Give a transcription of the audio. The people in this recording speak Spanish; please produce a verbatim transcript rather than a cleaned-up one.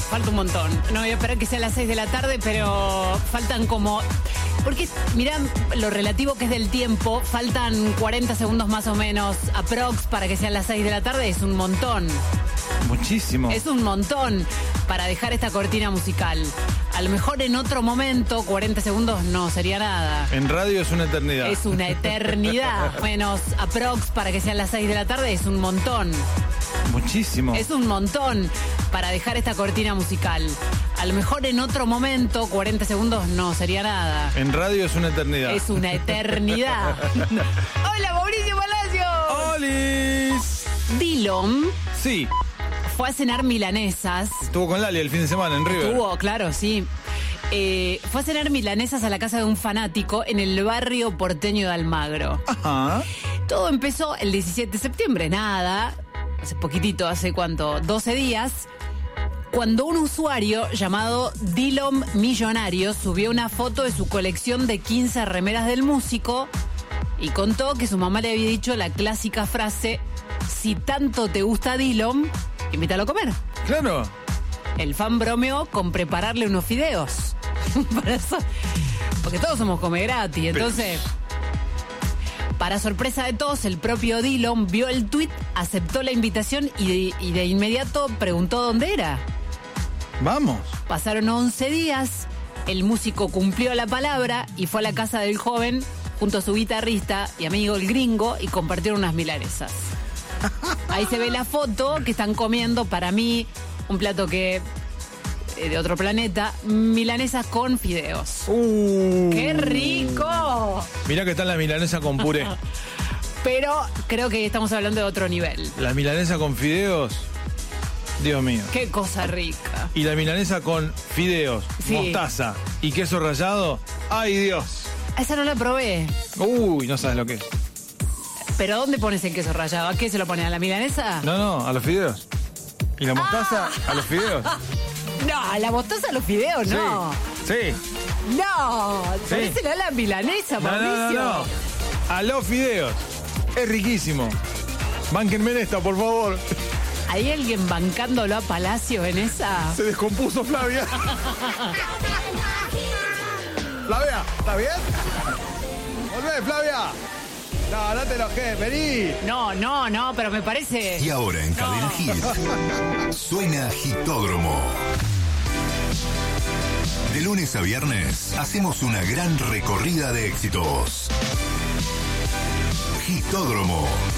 falta un montón. No voy a esperar que sea a las seis de la tarde, pero faltan como... Porque, mirá lo relativo que es del tiempo, faltan cuarenta segundos más o menos aprox para que sean las seis de la tarde, es un montón. Muchísimo. Es un montón para dejar esta cortina musical. A lo mejor en otro momento, cuarenta segundos no sería nada. En radio es una eternidad. Es una eternidad. Menos aprox para que sean las seis de la tarde, es un montón. Muchísimo. Es un montón para dejar esta cortina musical. A lo mejor en otro momento, cuarenta segundos no sería nada. En radio es una eternidad. Es una eternidad. Hola, Mauricio Palacio. ¡Olis! Dillom Sí. fue a cenar milanesas. Estuvo con Lali el fin de semana en River. Estuvo, claro, sí. Eh, fue a cenar milanesas a la casa de un fanático en el barrio porteño de Almagro. Ajá. Todo empezó el diecisiete de septiembre, nada, hace poquitito, hace cuánto, doce días, cuando un usuario llamado Dillom Millonario subió una foto de su colección de quince remeras del músico y contó que su mamá le había dicho la clásica frase: si tanto te gusta Dillom, invítalo a comer. Claro. El fan bromeó con prepararle unos fideos. Para eso, porque todos somos come gratis, entonces... Para sorpresa de todos, el propio Dillom vio el tuit, aceptó la invitación y de, y de inmediato preguntó dónde era. Vamos. Pasaron once días, el músico cumplió la palabra y fue a la casa del joven junto a su guitarrista y amigo el gringo y compartieron unas milanesas. Ahí se ve la foto que están comiendo, para mí, un plato que eh, de otro planeta, milanesas con fideos. Uh. ¡Qué rico! Mirá que está la milanesa con puré. Pero creo que estamos hablando de otro nivel. La milanesa con fideos, Dios mío. Qué cosa rica. Y la milanesa con fideos, Sí. mostaza y queso rallado, ¡ay Dios! Esa no la probé. Uy, no sabes lo que es. ¿Pero dónde pones el queso rallado? ¿A qué se lo ponen? ¿A la milanesa? No, no, a los fideos. ¿Y la mostaza? A los fideos. No, a la mostaza a los fideos, no. Sí. Sí. No, Sí. parece a la milanesa, No, no, Mauricio. no, no. A los fideos. Es riquísimo. Bánquenme en esta, por favor. ¿Hay alguien bancándolo a Palacio en esa? Se descompuso Flavia. Flavia, ¿está bien? Volvé, Flavia. No, no te enojes, vení. No, no, no, pero me parece... Y ahora en Cadena No. Hit suena Hitódromo. De lunes a viernes hacemos una gran recorrida de éxitos. Hitódromo.